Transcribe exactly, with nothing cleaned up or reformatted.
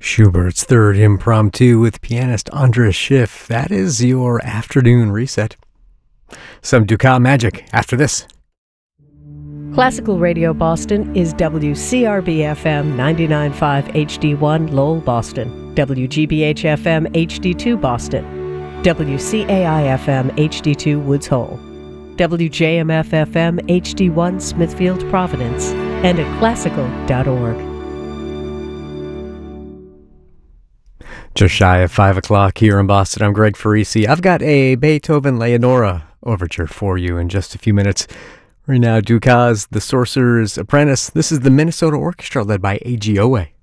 Schubert's Third Impromptu with pianist Andras Schiff. That is your afternoon reset. Some Ducat magic after this. Classical Radio Boston is W C R B F M ninety-nine point five H D one Lowell, Boston, W G B H F M H D two Boston, W C A I F M H D two Woods Hole, W J M F F M H D one Smithfield, Providence, and at classical dot org. Just shy of five o'clock here in Boston. I'm Greg Farisi. I've got a Beethoven Leonora overture for you in just a few minutes. Right now, Dukas, The Sorcerer's Apprentice. This is the Minnesota Orchestra led by A G Owe.